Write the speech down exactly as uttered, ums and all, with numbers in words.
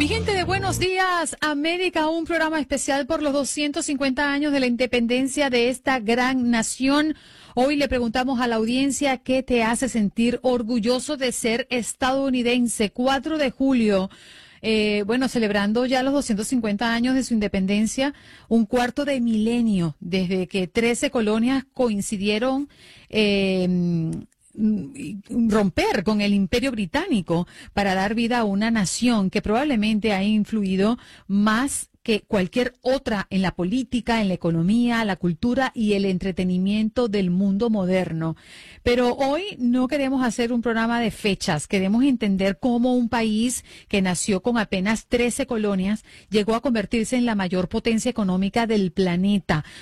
Mi gente de Buenos Días, América, un programa especial por los doscientos cincuenta años de la independencia de esta gran nación. Hoy le preguntamos a la audiencia qué te hace sentir orgulloso de ser estadounidense. cuatro de julio. Eh, bueno, celebrando ya los doscientos cincuenta años de su independencia, un cuarto de milenio desde que trece colonias coincidieron eh, romper con el Imperio Británico para dar vida a una nación que probablemente ha influido más que cualquier otra en la política, en la economía, la cultura y el entretenimiento del mundo moderno. Pero hoy no queremos hacer un programa de fechas, queremos entender cómo un país que nació con apenas trece colonias llegó a convertirse en la mayor potencia económica del planeta.